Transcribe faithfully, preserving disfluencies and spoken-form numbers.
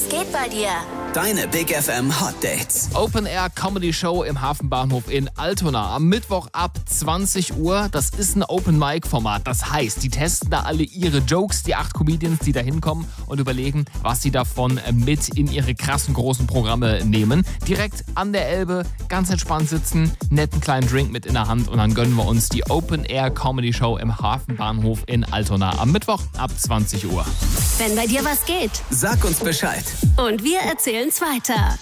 Was geht bei dir? Deine Big F M Hot Dates. Open Air Comedy Show im Hafenbahnhof in Altona. Am Mittwoch ab zwanzig Uhr. Das ist ein Open Mic Format. Das heißt, die testen da alle ihre Jokes, die acht Comedians, die da hinkommen und überlegen, was sie davon mit in ihre krassen großen Programme nehmen. Direkt an der Elbe, ganz entspannt sitzen, netten kleinen Drink mit in der Hand und dann gönnen wir uns die Open Air Comedy Show im Hafenbahnhof in Altona. Am Mittwoch ab zwanzig Uhr. Wenn bei dir was geht Sag uns Bescheid. und wir erzählen's weiter.